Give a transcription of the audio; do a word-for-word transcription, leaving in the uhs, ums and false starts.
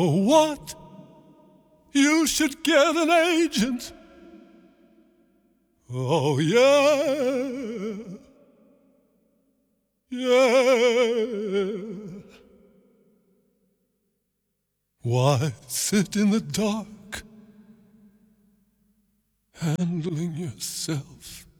What? You should get an agent. Oh, yeah. Yeah. Why sit in the dark, handling yourself?